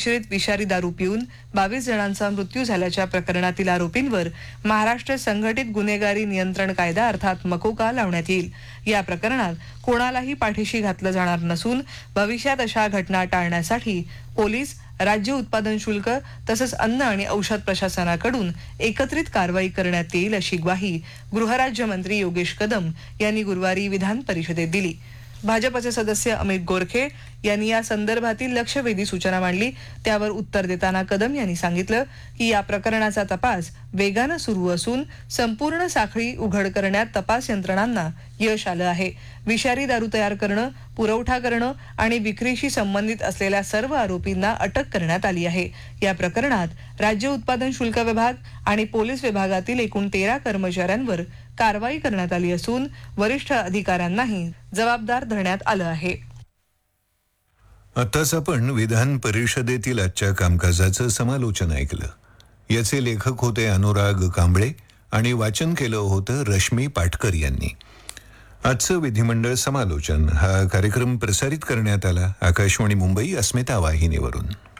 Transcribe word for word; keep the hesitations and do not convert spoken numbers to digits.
मिश्रित विषारी दारू पिऊन बावीस जणांचा मृत्यू झाल्याच्या प्रकरणातील आरोपींवर महाराष्ट्र संघटित गुन्हेगारी नियंत्रण कायदा अर्थात मकोका लावण्यात येईल। या प्रकरणात कोणालाही पाठीशी घातलं जाणार नसून भविष्यात अशा घटना टाळण्यासाठी पोलीस, राज्य उत्पादन शुल्क तसंच अन्न आणि औषध प्रशासनाकडून एकत्रित कारवाई करण्यात येईल अशी ग्वाही गृहराज्यमंत्री योगेश कदम यांनी गुरुवारी विधान परिषदेत दिली। भाजपचे सदस्य अमित गोरखे यांनी या संदर्भातील लक्षवेधी सूचना मांडली। त्यावर उत्तर देताना कदम यांनी सांगितलं की या प्रकरणाचा तपास वेगानं सुरू असून संपूर्ण साखळी उघड करण्यात तपास यंत्रणांना यश आलं आहे। विषारी दारू तयार करणं, पुरवठा करणं आणि विक्रीशी संबंधित असलेल्या सर्व आरोपींना अटक करण्यात आली आहे। या प्रकरणात राज्य उत्पादन शुल्क विभाग आणि पोलीस विभागातील एकूण तेरा कर्मचाऱ्यांवर कारवाई करण्यात आली असून वरिष्ठ अधिकाऱ्यांनाही जबाबदार धरण्यात आलं आहे। आताच आपण विधान परिषदेतील आजच्या कामकाजाचं समालोचन ऐकलं। याचे लेखक होते अनुराग कांबळे आणि वाचन केलं होतं रश्मी पाटकर यांनी। आजचं विधिमंडळ समालोचन हा कार्यक्रम प्रसारित करण्यात आला आकाशवाणी मुंबई अस्मिता वाहिनीवरून।